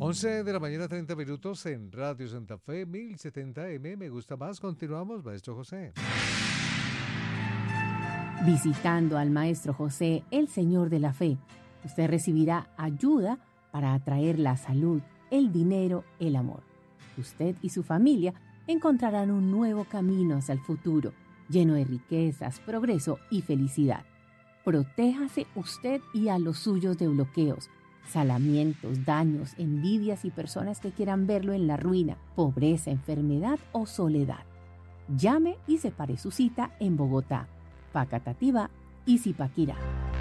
11 de la mañana, 30 minutos en Radio Santa Fe, 1070M. Me gusta más. Continuamos, Maestro José. Visitando al Maestro José, el Señor de la Fe, usted recibirá ayuda para atraer la salud, el dinero, el amor. Usted y su familia encontrarán un nuevo camino hacia el futuro, lleno de riquezas, progreso y felicidad. Protéjase usted y a los suyos de bloqueos, salamientos, daños, envidias y personas que quieran verlo en la ruina, pobreza, enfermedad o soledad. Llame y separe su cita en Bogotá, Facatativá y Zipaquirá.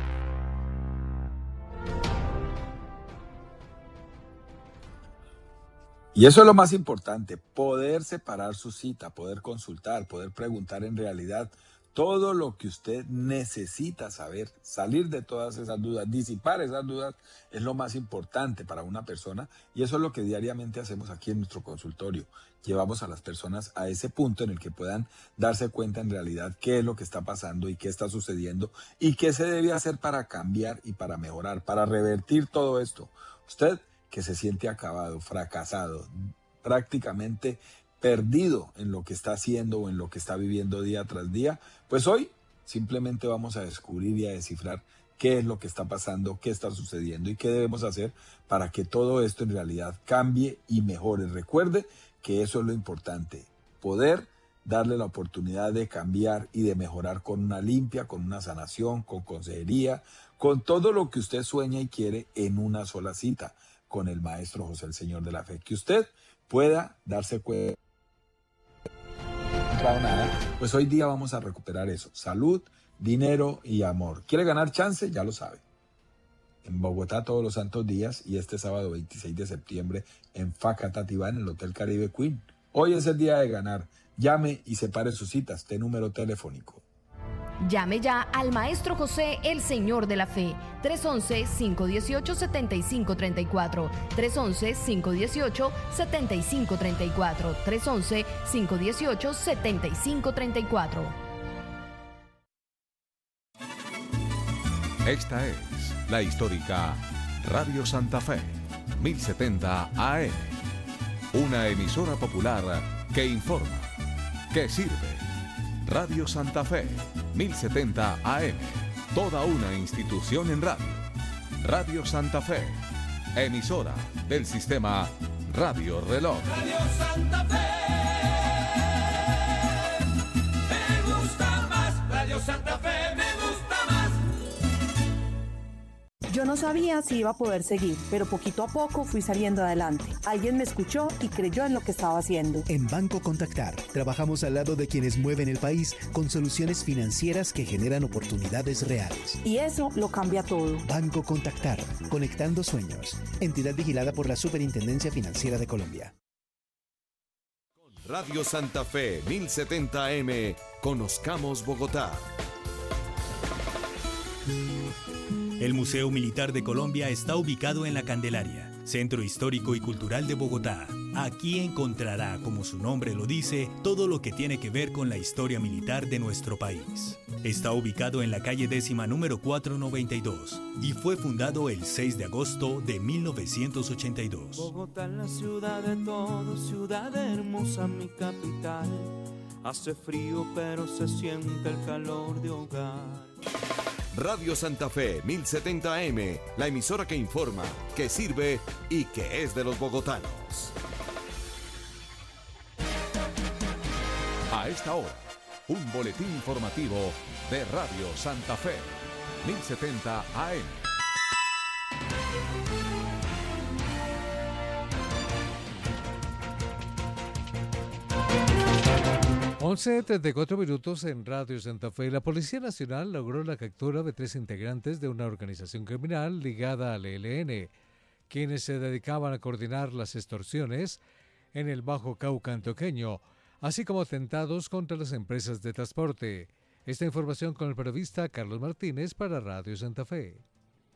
Y eso es lo más importante, poder separar su cita, poder consultar, poder preguntar en realidad todo lo que usted necesita saber, salir de todas esas dudas, disipar esas dudas es lo más importante para una persona y eso es lo que diariamente hacemos aquí en nuestro consultorio. Llevamos a las personas a ese punto en el que puedan darse cuenta en realidad qué es lo que está pasando y qué está sucediendo y qué se debe hacer para cambiar y para mejorar, para revertir todo esto. Usted que se siente acabado, fracasado, prácticamente perdido en lo que está haciendo o en lo que está viviendo día tras día, pues hoy simplemente vamos a descubrir y a descifrar qué es lo que está pasando, qué está sucediendo y qué debemos hacer para que todo esto en realidad cambie y mejore. Recuerde que eso es lo importante, poder darle la oportunidad de cambiar y de mejorar con una limpia, con una sanación, con consejería, con todo lo que usted sueña y quiere en una sola cita con el Maestro José, el Señor de la Fe. Que usted pueda darse cuenta nada, pues hoy día vamos a recuperar eso, salud, dinero y amor. ¿Quiere ganar chance? Ya lo sabe. En Bogotá todos los santos días y este sábado 26 de septiembre en Facatativá, en el Hotel Caribe Queen. Hoy es el día de ganar. Llame y separe sus citas. Este número telefónico. Llame ya al Maestro José, el Señor de la Fe, 311-518-7534, 311-518-7534, 311-518-7534. Esta es la histórica Radio Santa Fe, 1070 AM, una emisora popular que informa, que sirve. Radio Santa Fe, 1070 AM, toda una institución en radio. Radio Santa Fe, emisora del sistema Radio Reloj. Radio Santa Fe, me gusta más. Radio Santa Fe, me gusta más. Yo no sabía si iba a poder seguir, pero poquito a poco fui saliendo adelante. Alguien me escuchó y creyó en lo que estaba haciendo. En Banco Contactar, trabajamos al lado de quienes mueven el país con soluciones financieras que generan oportunidades reales. Y eso lo cambia todo. Banco Contactar, conectando sueños. Entidad vigilada por la Superintendencia Financiera de Colombia. Radio Santa Fe, 1070 AM, conozcamos Bogotá. El Museo Militar de Colombia está ubicado en La Candelaria, Centro Histórico y Cultural de Bogotá. Aquí encontrará, como su nombre lo dice, todo lo que tiene que ver con la historia militar de nuestro país. Está ubicado en la calle 10ª número 492 y fue fundado el 6 de agosto de 1982. Bogotá, la ciudad de todos, ciudad hermosa, mi capital. Hace frío pero se siente el calor de hogar. Radio Santa Fe, 1070 AM, la emisora que informa, que sirve y que es de los bogotanos. A esta hora, un boletín informativo de Radio Santa Fe, 1070 AM. 11:34 minutos en Radio Santa Fe. La Policía Nacional logró la captura de 3 integrantes de una organización criminal ligada al ELN, quienes se dedicaban a coordinar las extorsiones en el Bajo Cauca antioqueño, así como atentados contra las empresas de transporte. Esta información con el periodista Carlos Martínez para Radio Santa Fe.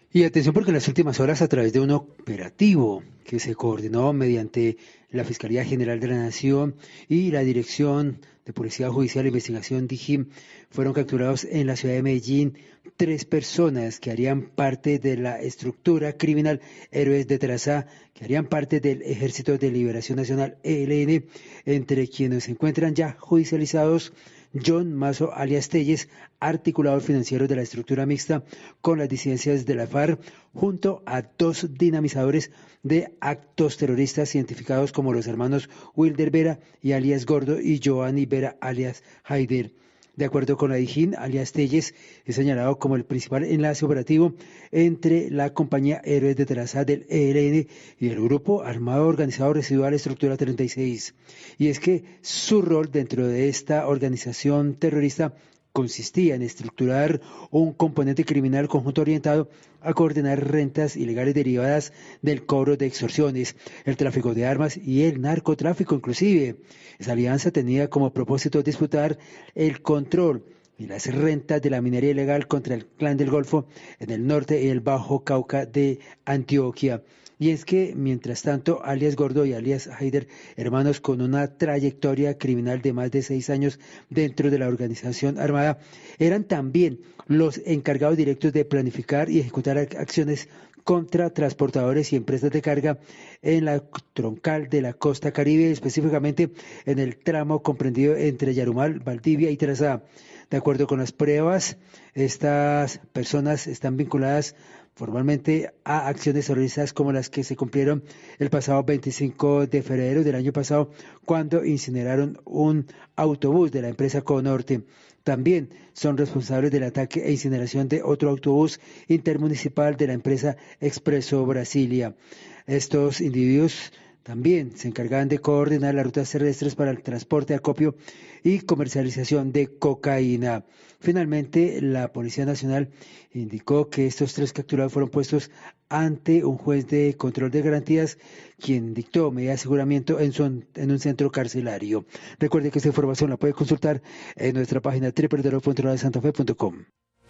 Y atención porque en las últimas horas, a través de un operativo que se coordinó mediante la Fiscalía General de la Nación y la Dirección de Policía Judicial e Investigación DIJÍN, fueron capturados en la ciudad de Medellín 3 personas que harían parte de la estructura criminal Héroes de Trazá, que harían parte del Ejército de Liberación Nacional ELN, entre quienes se encuentran ya judicializados John Mazo alias Telles, articulador financiero de la estructura mixta con las disidencias de la FARC, junto a 2 dinamizadores de actos terroristas identificados como los hermanos Wilder Vera y alias Gordo y Giovanni Vera alias Haider. De acuerdo con la DIJÍN, alias Telles es señalado como el principal enlace operativo entre la compañía Héroes de Trazá del ELN y el grupo armado organizado residual Estructura 36. Y es que su rol dentro de esta organización terrorista consistía en estructurar un componente criminal conjunto orientado a coordinar rentas ilegales derivadas del cobro de extorsiones, el tráfico de armas y el narcotráfico inclusive. Esa alianza tenía como propósito disputar el control y las rentas de la minería ilegal contra el Clan del Golfo en el norte y el Bajo Cauca de Antioquia. Y es que, mientras tanto, alias Gordo y alias Haider, hermanos con una trayectoria criminal de más de 6 años dentro de la organización armada, eran también los encargados directos de planificar y ejecutar acciones contra transportadores y empresas de carga en la troncal de la costa Caribe, específicamente en el tramo comprendido entre Yarumal, Valdivia y Trazá. De acuerdo con las pruebas, estas personas están vinculadas formalmente a acciones terroristas como las que se cumplieron el pasado 25 de febrero del año pasado, cuando incineraron un autobús de la empresa Conorte. También son responsables del ataque e incineración de otro autobús intermunicipal de la empresa Expreso Brasilia. Estos individuos también se encargan de coordinar las rutas terrestres para el transporte, acopio y comercialización de cocaína. Finalmente, la Policía Nacional indicó que estos 3 capturados fueron puestos ante un juez de control de garantías, quien dictó medida de aseguramiento en un centro carcelario. Recuerde que esta información la puede consultar en nuestra página www.radiosantafe.com.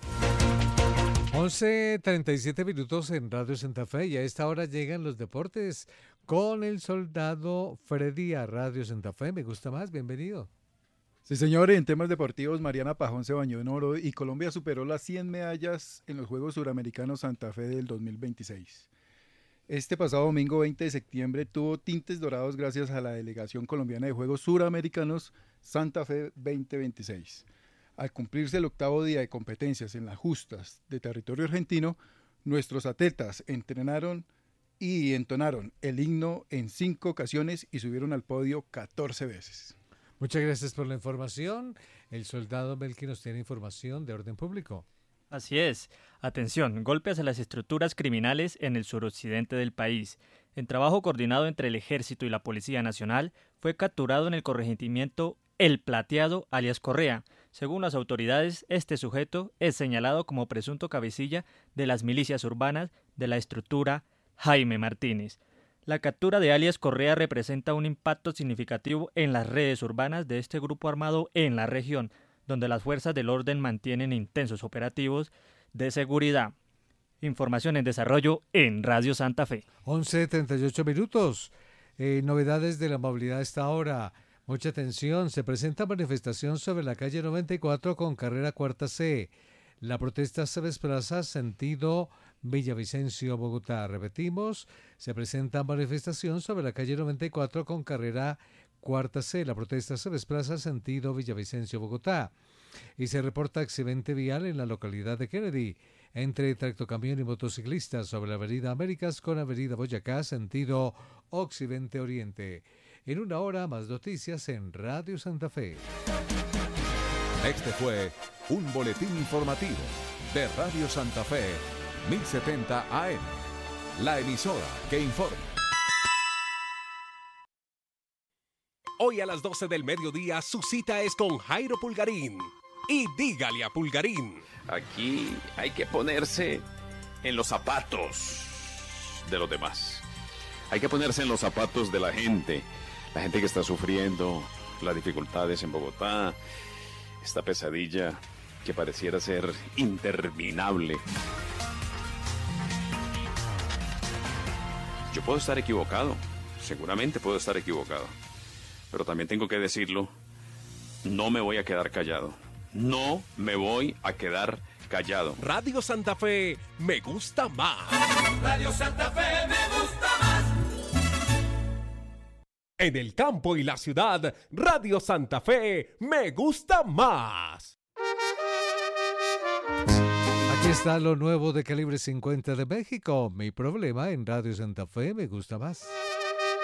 11:37 minutos en Radio Santa Fe y a esta hora llegan los deportes con el soldado Freddy a Radio Santa Fe. Me gusta más, bienvenido. Sí, señor, en temas deportivos, Mariana Pajón se bañó en oro y Colombia superó las 100 medallas en los Juegos Suramericanos Santa Fe del 2026. Este pasado domingo 20 de septiembre tuvo tintes dorados gracias a la delegación colombiana de Juegos Suramericanos Santa Fe 2026. Al cumplirse el 8º día de competencias en las justas de territorio argentino, nuestros atletas entrenaron y entonaron el himno en 5 ocasiones y subieron al podio 14 veces. Muchas gracias por la información. El soldado Melqui nos tiene información de orden público. Así es. Atención, golpes a las estructuras criminales en el suroccidente del país. En trabajo coordinado entre el Ejército y la Policía Nacional, fue capturado en el corregimiento El Plateado, alias Correa. Según las autoridades, este sujeto es señalado como presunto cabecilla de las milicias urbanas de la estructura Jaime Martínez. La captura de alias Correa representa un impacto significativo en las redes urbanas de este grupo armado en la región, donde las fuerzas del orden mantienen intensos operativos de seguridad. Información en desarrollo en Radio Santa Fe. 11:38 minutos. Novedades de la movilidad a esta hora. Mucha atención. Se presenta manifestación sobre la calle 94 con carrera cuarta C. La protesta se desplaza sentido Villavicencio, Bogotá. Repetimos, se presenta manifestación sobre la calle 94 con carrera cuarta C. La protesta se desplaza sentido Villavicencio, Bogotá. Y se reporta accidente vial en la localidad de Kennedy entre tractocamión y motociclistas sobre la avenida Américas con avenida Boyacá sentido occidente-oriente. En una hora más noticias en Radio Santa Fe. Este fue un boletín informativo de Radio Santa Fe, 1070 AM, la emisora que informa. Hoy a las 12 del mediodía su cita es con Jairo Pulgarín. Y dígale a Pulgarín. Aquí hay que ponerse en los zapatos de los demás. Hay que ponerse en los zapatos de la gente que está sufriendo las dificultades en Bogotá, esta pesadilla que pareciera ser interminable. Yo puedo estar equivocado, seguramente puedo estar equivocado, pero también tengo que decirlo, no me voy a quedar callado. No me voy a quedar callado. Radio Santa Fe me gusta más. Radio Santa Fe me gusta más. En el campo y la ciudad, Radio Santa Fe me gusta más. Aquí está lo nuevo de Calibre 50 de México. Mi problema en Radio Santa Fe me gusta más.